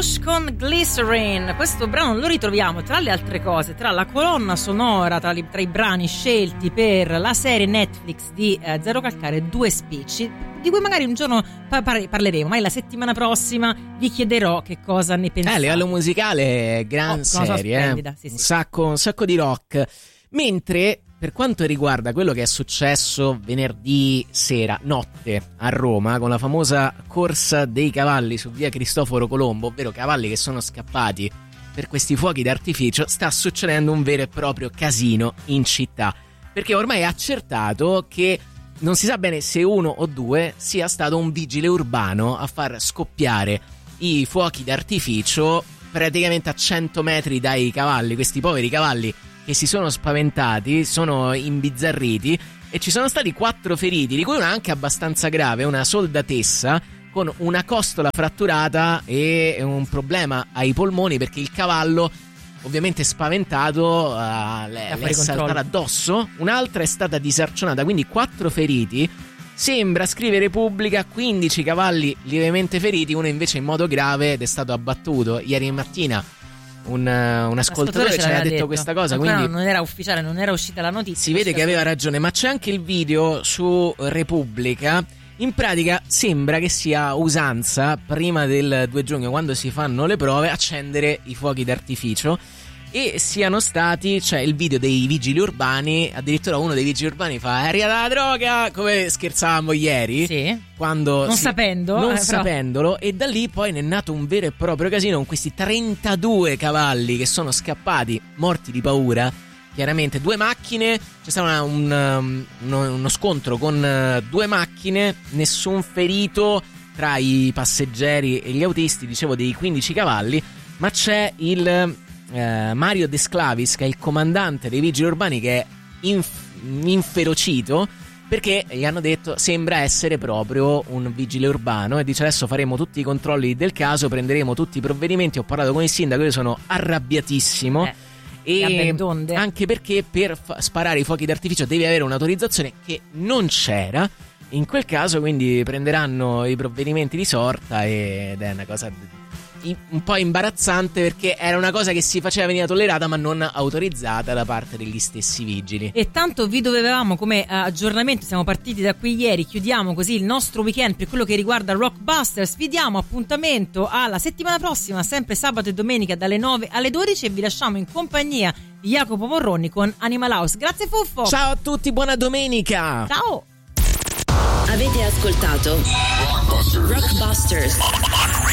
Bush con Glycerine. Questo brano lo ritroviamo tra le altre cose tra la colonna sonora, tra i brani scelti per la serie Netflix di Zero Calcare, Due spicci, di cui magari un giorno parleremo, ma la settimana prossima vi chiederò che cosa ne pensate. A livello musicale gran serie, sì. Un sacco di rock. Mentre per quanto riguarda quello che è successo venerdì sera, notte, a Roma, con la famosa corsa dei cavalli su via Cristoforo Colombo, ovvero cavalli che sono scappati per questi fuochi d'artificio, sta succedendo un vero e proprio casino in città, perché ormai è accertato che non si sa bene se uno o due sia stato un vigile urbano a far scoppiare i fuochi d'artificio praticamente a 100 metri dai cavalli, questi poveri cavalli che si sono spaventati, sono imbizzarriti, e ci sono stati 4 feriti, di cui una anche abbastanza grave, una soldatessa con una costola fratturata e un problema ai polmoni, perché il cavallo, ovviamente spaventato, le è saltata addosso. Un'altra è stata disarcionata, quindi 4 feriti. Sembra, scrive Repubblica, 15 cavalli lievemente feriti, uno invece in modo grave ed è stato abbattuto. Ieri mattina un ascoltatore ci aveva detto questa cosa, quindi non era ufficiale, non era uscita la notizia. Si vede che aveva ragione, ma c'è anche il video su Repubblica. In pratica sembra che sia usanza, prima del 2 giugno, quando si fanno le prove, accendere i fuochi d'artificio, e siano stati, c'è il video dei vigili urbani, addirittura uno dei vigili urbani fa: è arrivata la droga, come scherzavamo ieri, sì, quando non sapendolo, e da lì poi ne è nato un vero e proprio casino con questi 32 cavalli che sono scappati, morti di paura. Chiaramente 2 macchine, c'è stato uno scontro con 2 macchine, nessun ferito tra i passeggeri e gli autisti, dicevo, dei 15 cavalli, ma c'è il Mario De Sclavis, che è il comandante dei vigili urbani, che è inferocito perché gli hanno detto sembra essere proprio un vigile urbano, e dice: adesso faremo tutti i controlli del caso, prenderemo tutti i provvedimenti. Ho parlato con il sindaco, io sono arrabbiatissimo, e anche perché per sparare i fuochi d'artificio devi avere un'autorizzazione che non c'era in quel caso, quindi prenderanno i provvedimenti di sorta, ed è una cosa un po' imbarazzante, perché era una cosa che si faceva, veniva tollerata ma non autorizzata da parte degli stessi vigili. E tanto vi dovevamo come aggiornamento, siamo partiti da qui ieri, chiudiamo così il nostro weekend per quello che riguarda Rockbusters. Vi diamo appuntamento alla settimana prossima, sempre sabato e domenica dalle 9 alle 12, e vi lasciamo in compagnia di Jacopo Morroni con Animal House. Grazie Fuffo. Ciao a tutti, buona domenica. Ciao. Avete ascoltato Rockbusters.